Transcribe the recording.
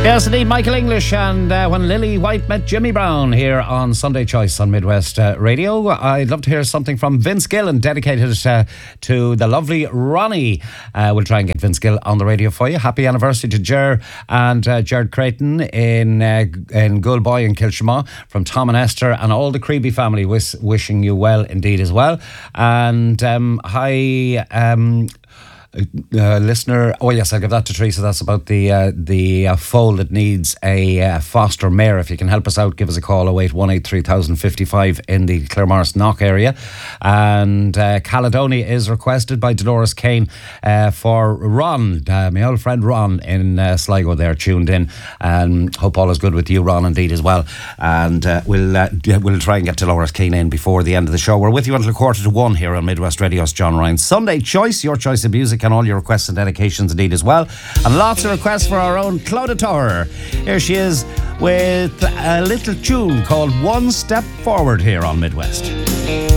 Yes, indeed, Michael English and When Lily White Met Jimmy Brown here on Sunday Choice on Midwest Radio. I'd love to hear something from Vince Gill and dedicate it to the lovely Ronnie. We'll try and get Vince Gill on the radio for you. Happy anniversary to Ger and Jared Creighton in Goulboy in Kilshima, from Tom and Esther and all the Creeby family, wishing you well indeed as well. And hi... listener, oh yes, I'll give that to Teresa. That's about the foal that needs a foster mare. If you can help us out, give us a call, 0818 3055 in the Claremorris Knock area. And Caledonia is requested by Dolores Kane for Ron, my old friend Ron in Sligo there, tuned in, and hope all is good with you, Ron, indeed as well. And we'll try and get Dolores Kane in before the end of the show. We're with you until 1:45 here on Midwest Radio's John Ryan Sunday Choice, your choice of music, and all your requests and dedications indeed as well. And lots of requests for our own Clodagh Tower. Here she is with a little tune called One Step Forward here on Midwest.